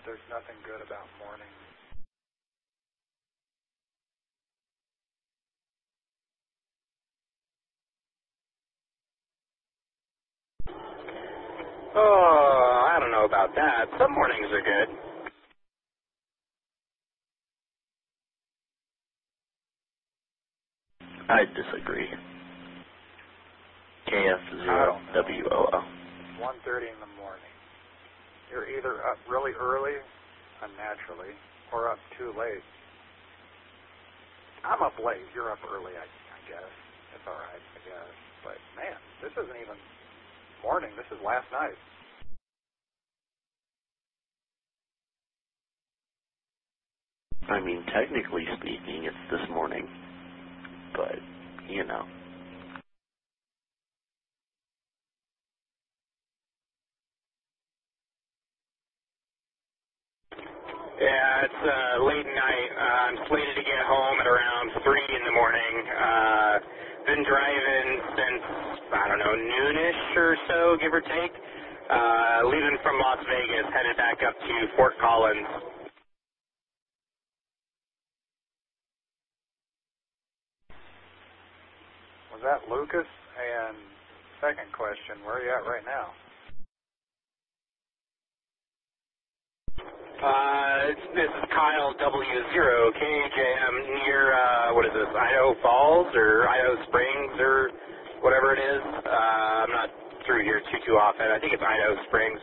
there's nothing good about morning. Oh, I don't know about that. Some mornings are good. I disagree. KF0WOO. 1:30 in the morning. You're either up really early, unnaturally, or up too late. I'm up late. You're up early, I guess. It's all right, I guess. But, man, this isn't even morning. This is last night. I mean, technically speaking, it's this morning. But, you know. Yeah, it's late night. I'm slated to get home at around 3 in the morning. Been driving since, I don't know, noonish or so, give or take. Leaving from Las Vegas, headed back up to Fort Collins. Was that Lucas? And second question, where are you at right now? This is Kyle W0KJM near, what is this, Idaho Falls or Idaho Springs or whatever it is. I'm not through here too often. I think it's Idaho Springs.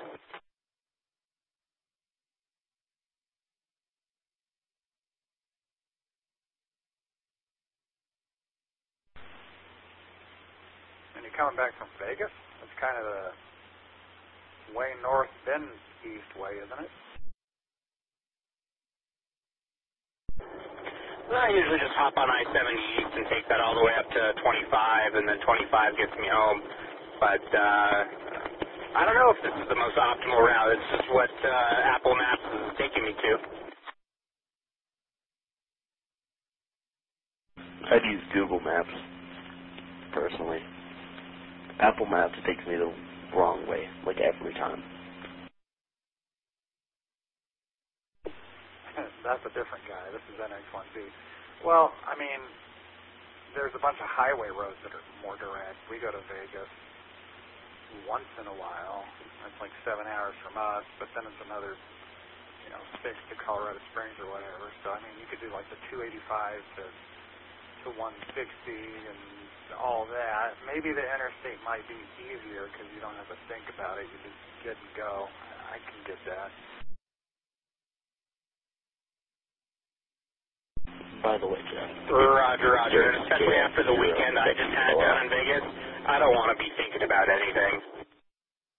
And you coming back from Vegas? That's kind of the way north, then east way, isn't it? I usually just hop on I-70 East and take that all the way up to 25, and then 25 gets me home. But I don't know if this is the most optimal route. It's just what Apple Maps is taking me to. I'd use Google Maps, personally. Apple Maps takes me the wrong way, like every time. That's a different guy. This is NX1B. Well, I mean, there's a bunch of highway roads that are more direct. We go to Vegas once in a while. It's like 7 hours from us, but then it's another, 6 to Colorado Springs or whatever. So, I mean, you could do like the 285 to 160 and all that. Maybe the interstate might be easier because you don't have to think about it. You just get and go. I can get that. By the way, Jeff. Roger. Especially after the weekend I just had down in Vegas, I don't want to be thinking about anything.